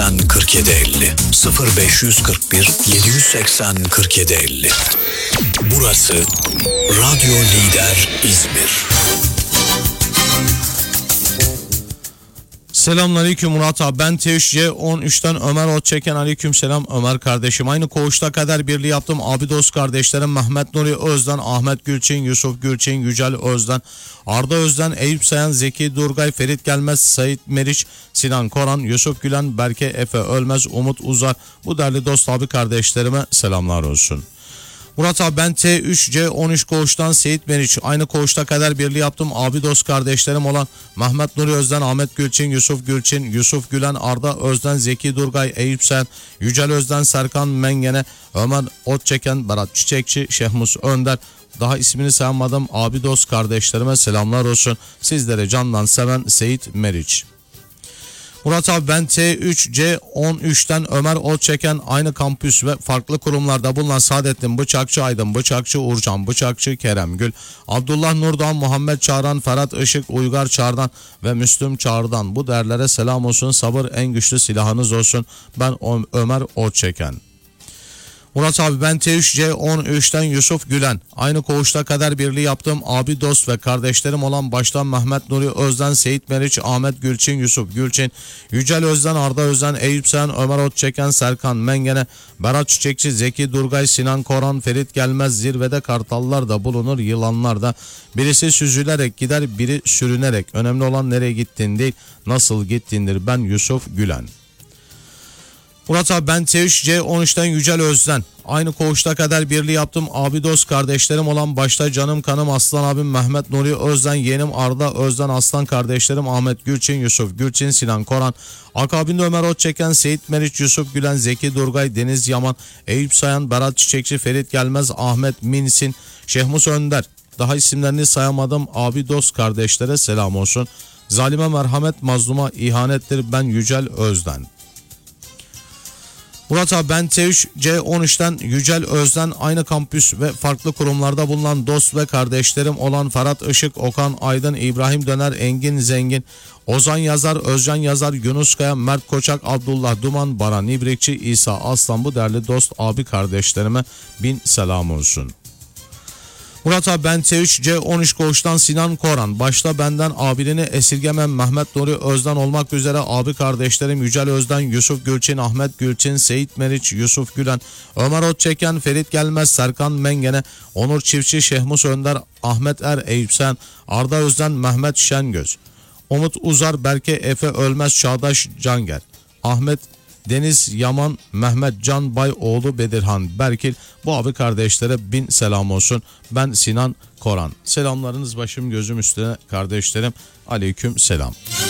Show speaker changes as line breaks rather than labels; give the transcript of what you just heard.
780 4750 0541 780 4750. Burası Radyo Lider İzmir.
Selamünaleyküm Murat abi, ben T3C13'ten Ömer Otçeken. Aleyküm selam Ömer kardeşim. Aynı koğuşta kader birliği yaptım abi dost kardeşlerim Mehmet Nuri Özden, Ahmet Gülçin, Yusuf Gülçin, Yücel Özden, Arda Özden, Eyüp Sayan, Zeki Durgay, Ferit Gelmez, Sait Meriç, Sinan Koran, Yusuf Gülen, Berke Efe Ölmez, Umut Uzar. Bu değerli dost abi kardeşlerime selamlar olsun. Murat abi, ben T3C13 koğuştan Seyit Meriç. Aynı koğuşta kader birliği yaptım abi dost kardeşlerim olan Mehmet Nuri Özden, Ahmet Gülçin, Yusuf Gülçin, Yusuf Gülen, Arda Özden, Zeki Durgay, Eyüp Sen, Yücel Özden, Serkan Mengene, Ömer Otçeken, Berat Çiçekçi, Şehmus Önder. Daha ismini saymadım abi dost kardeşlerime selamlar olsun. Sizlere candan seven Seyit Meriç. Murat abi, ben T3C13'ten Ömer Otçeken. Aynı kampüs ve farklı kurumlarda bulunan Saadettin Bıçakçı, Aydın Bıçakçı, Uğurcan Bıçakçı, Kerem Gül, Abdullah Nurdoğan, Muhammed Çağran, Ferhat Işık, Uygar Çağrı'dan ve Müslüm Çağrı'dan. Bu değerlere selam olsun. Sabır en güçlü silahınız olsun. Ben Ömer Otçeken. Murat abi, ben T3C13'ten Yusuf Gülen. Aynı koğuşta kader birliği yaptığım abi dost ve kardeşlerim olan baştan Mehmet Nuri Özden, Seyit Meriç, Ahmet Gülçin, Yusuf Gülçin, Yücel Özden, Arda Özden, Eyüp Sen, Ömer Otçeken, Serkan Mengene, Berat Çiçekçi, Zeki Durgay, Sinan Koran, Ferit Gelmez. Zirvede kartallar da bulunur, yılanlar da. Birisi süzülerek gider, biri sürünerek. Önemli olan nereye gittin değil, nasıl gittindir. Ben Yusuf Gülen. Murat abi, ben T3C13'ten Yücel Özden. Aynı koğuşta kadar birliği yaptım abi dost kardeşlerim olan başta canım kanım aslan abim Mehmet Nuri Özden, yeğenim Arda Özden, aslan kardeşlerim Ahmet Gülçin, Yusuf Gülçin, Sinan Koran, akabinde Ömer Otçeken, Seyit Meriç, Yusuf Gülen, Zeki Durgay, Deniz Yaman, Eyüp Sayan, Berat Çiçekçi, Ferit Gelmez, Ahmet Minsin, Şehmus Önder. Daha isimlerini sayamadım abi dost kardeşlere selam olsun. Zalime merhamet, mazluma ihanettir. Ben Yücel Özden. Murat abi, ben T3C13'ten Yücel Özden. Aynı kampüs ve farklı kurumlarda bulunan dost ve kardeşlerim olan Ferhat Işık, Okan Aydın, İbrahim Döner, Engin Zengin, Ozan Yazar, Özcan Yazar, Yunus Kaya, Mert Koçak, Abdullah Duman, Baran İbrikçi, İsa Aslan. Bu değerli dost abi kardeşlerime bin selam olsun. Murat abi, ben T3C13 koğuştan Sinan Koran. Başta benden abiliğini esirgemem Mehmet Nuri Özden olmak üzere abi kardeşlerim Yücel Özden, Yusuf Gülçin, Ahmet Gülçin, Seyit Meriç, Yusuf Gülen, Ömer Otçeken, Ferit Gelmez, Serkan Mengene, Onur Çiftçi, Şehmus Önder, Ahmet Er, Eyüp Sen, Arda Özden, Mehmet Şengöz, Umut Uzar, Berke Efe Ölmez, Çağdaş Canger, Ahmet Deniz Yaman, Mehmet Can Bayoğlu, Bedirhan Berkil. Bu abi kardeşlere bin selam olsun. Ben Sinan Koran. Selamlarınız başım gözüm üstüne kardeşlerim. Aleyküm selam.